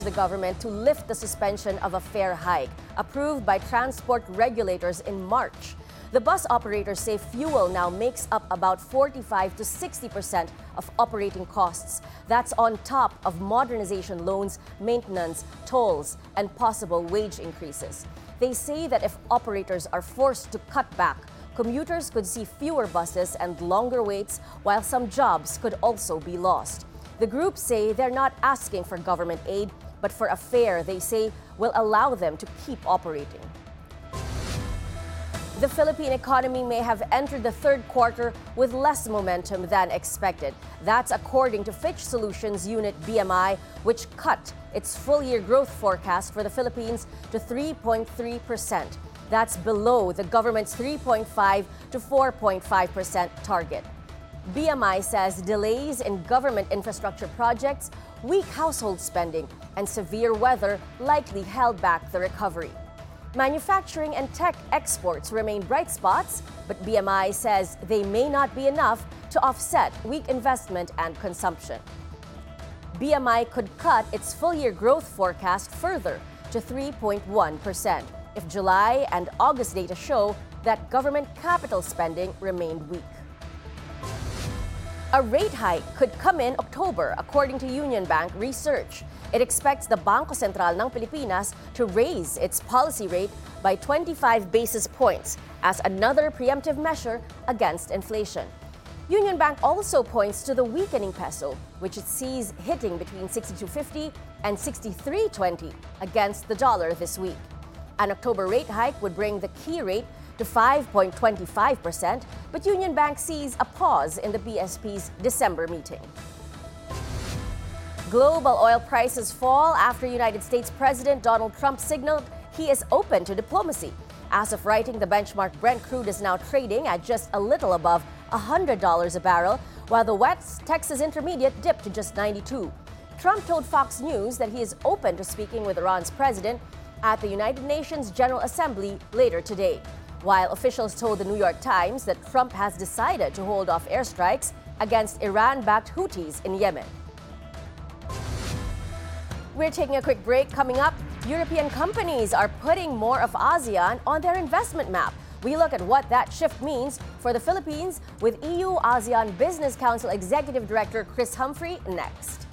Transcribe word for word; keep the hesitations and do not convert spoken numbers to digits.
the government to lift the suspension of a fare hike approved by transport regulators in March. The bus operators say fuel now makes up about forty-five to sixty percent of operating costs. That's on top of modernization loans, maintenance, tolls, and possible wage increases. They say that if operators are forced to cut back, commuters could see fewer buses and longer waits, while some jobs could also be lost. The group say they're not asking for government aid, but for a fare they say will allow them to keep operating. The Philippine economy may have entered the third quarter with less momentum than expected. That's according to Fitch Solutions Unit B M I, which cut its full-year growth forecast for the Philippines to three point three percent. That's below the government's three point five to four point five percent target. B M I says delays in government infrastructure projects, weak household spending, and severe weather likely held back the recovery. Manufacturing and tech exports remain bright spots, but B M I says they may not be enough to offset weak investment and consumption. B M I could cut its full-year growth forecast further to three point one percent if July and August data show that government capital spending remained weak. A rate hike could come in October, according to Union Bank research. It expects the Bangko Sentral ng Pilipinas to raise its policy rate by twenty-five basis points as another preemptive measure against inflation. Union Bank also points to the weakening peso, which it sees hitting between sixty-two fifty and sixty-three twenty against the dollar this week. An October rate hike would bring the key rate to five point two five percent, but Union Bank sees a pause in the B S P's December meeting. Global oil prices fall after United States President Donald Trump signaled he is open to diplomacy. As of writing, the benchmark Brent crude is now trading at just a little above one hundred dollars a barrel, while the West Texas Intermediate dipped to just ninety-two. Trump told Fox News that he is open to speaking with Iran's president at the United Nations General Assembly later today, while officials told the New York Times that Trump has decided to hold off airstrikes against Iran-backed Houthis in Yemen. We're taking a quick break. Coming up, European companies are putting more of ASEAN on their investment map. We look at what that shift means for the Philippines with E U-ASEAN Business Council Executive Director Chris Humphrey next.